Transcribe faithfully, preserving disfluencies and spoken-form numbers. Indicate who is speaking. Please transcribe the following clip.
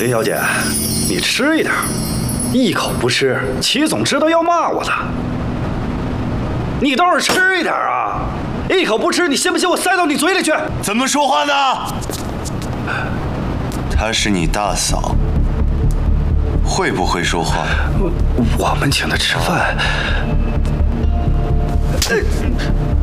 Speaker 1: 林小姐，你吃一点，一口不吃，齐总知道要骂我的。你倒是吃一点啊！一口不吃，你信不信我塞到你嘴里去？
Speaker 2: 怎么说话呢？她是你大嫂，会不会说话？
Speaker 1: 我我们请她吃饭。